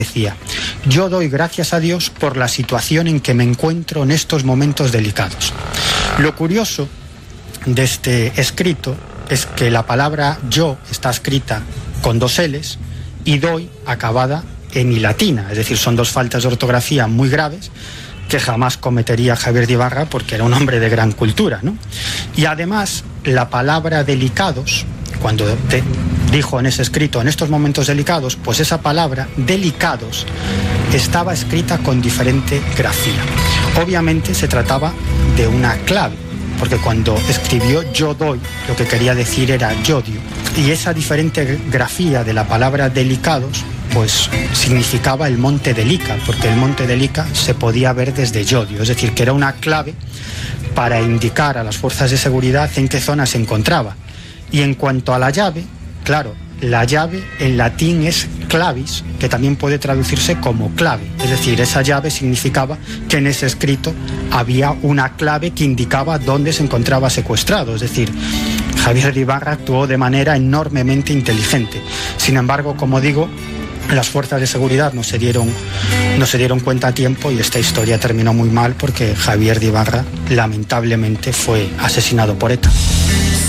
decía: yo doy gracias a Dios por la situación en que me encuentro en estos momentos delicados. Lo curioso de este escrito es que la palabra yo está escrita con 2 L's y doy acabada en i latina, es decir, son 2 faltas de ortografía muy graves que jamás cometería Javier de Ybarra porque era un hombre de gran cultura, ¿no? Y además la palabra delicados, cuando dijo en ese escrito en estos momentos delicados, pues esa palabra delicados estaba escrita con diferente grafía. Obviamente se trataba de una clave, porque cuando escribió yo doy, lo que quería decir era yodio, y esa diferente grafía de la palabra delicados pues significaba el monte Delica, porque el monte Delica se podía ver desde Yodio, es decir, que era una clave para indicar a las fuerzas de seguridad en qué zona se encontraba. Y en cuanto a la llave, claro, la llave en latín es clavis, que también puede traducirse como clave, es decir, esa llave significaba que en ese escrito había una clave que indicaba dónde se encontraba secuestrado, es decir, Javier de Ybarra actuó de manera enormemente inteligente. Sin embargo, como digo, las fuerzas de seguridad no se dieron cuenta a tiempo y esta historia terminó muy mal porque Javier de Ybarra lamentablemente fue asesinado por ETA.